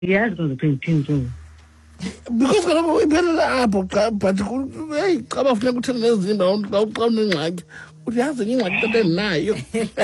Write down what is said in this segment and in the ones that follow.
Yes, going to paint too. Because kaloku iphelela apho but hey xa bafuna kuthela nezinto xa unengxaki uthi yazi ingxaki into endinayo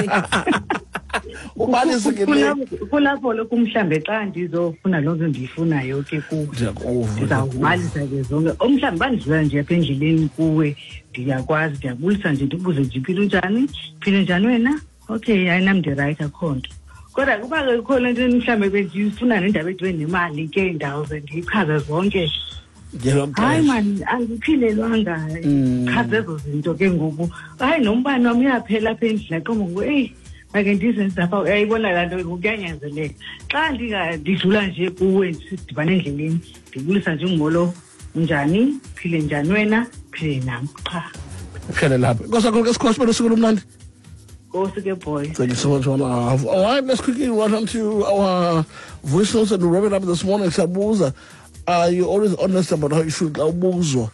ubalise ke kulapho lokhu mhlambe xa ndizofuna loo nto ndiyifunayo ke kuwe ndizawubalisa ke zonke omhlambe bandidlula nje apha endleleni kuwe ndiyakwazi ndiyabulisa nje ndibuze nje phile njani wena okay ayinam ndirayithi akho nto kodwa kuba ke khona into mhlambe bendifuna nendaba edibene nemali ke ndawuze ndiyichaze zonke hayi mani angiphilelwanga chaze ezo zinto ke ngoku hayi nombani wami uyaphela apha endlini aqomba ngoku eyi ake ndizenze apha uyayibona laa nto kuyanyanzeleka xa ndidlula nje kuwe sidibane endleleni ndibulisa nje ungolo unjani phile njani wena phile nam qha phele lapha nkosakho ke sikhosi belo suku lomnandi. Okay, boy. Thank you so much, All right, let's quickly run on to our voice notes and wrap it up this morning. Sabuza, are you always honest about how you feel? Ngempilo.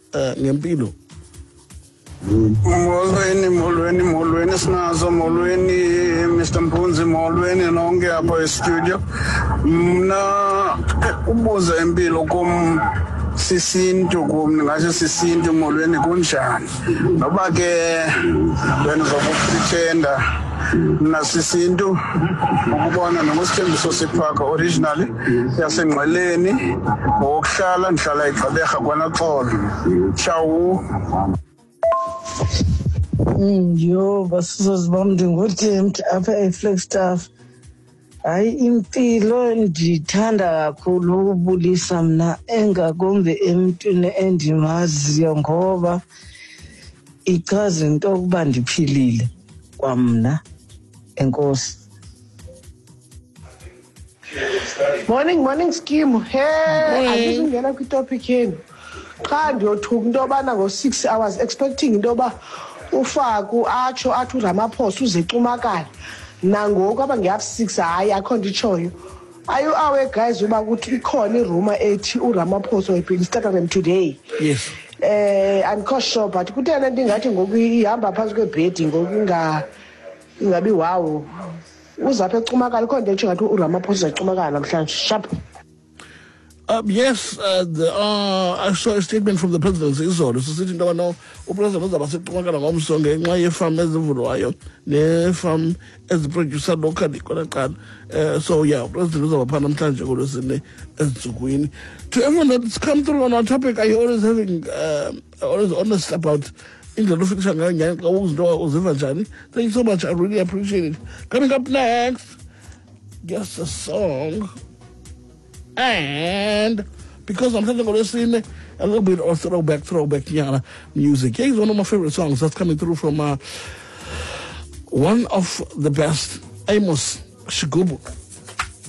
Molweni sinazo molweni Mr Mpunzi molweni nonke apha e-studio. Mna ubuza impilo kum sisintu kum ningasho sisintu molweni kunjani noba ke wena uzokupretenda mna sisintu ukubona nokusithembiso sephaka originally yasengqeleni ngokuhlala ndihlala eGqeberha kwaNaxolo. Ciao. Yo, basizozi bam ndinguTempt apha eFlagstaff. Hayi impilo ndithanda kakhulu ubulisa mna engakumbi emntwini endimaziyo ngoba ichaza into ukuba ndiphilile kwamna. Enkosi. Morning scheme. Hey, andizungena kwitopic yenu. Xa ndiyothuka into yobana ngo-6 hours expecting into yoba uFaku atsho athi uRamaphosa uzecumakala nangoku aba nge-6 hayi akho nto itshoyo. Are you aware guys uba ukuthi ikhona iruma ethi uRamaphosa will be starting today? Yes. Andikho sure but kuthena ndingathi ngoku ihamba phantsi kwebhedi ngoku ingabi wawo uzapha ecumakala ikho nto etsho ngathi uRamaphosa uzecumakala namhlanje sharp. Yes, I saw a statement from the presidency. So sitting down now, the president was about to talk about something. My farm as the Vurayo, the farm as the producer locally. So yeah, president was about Panam Tanjagos in the Queen. To everyone that's come through on our topic, I always always honest about England fiction. Thank you so much. I really appreciate it. Coming up next, just a song. And because I'm thinking of listening a little bit of throwback Nyana music. Here's one of my favorite songs that's coming through from one of the best, Amos Shigubu.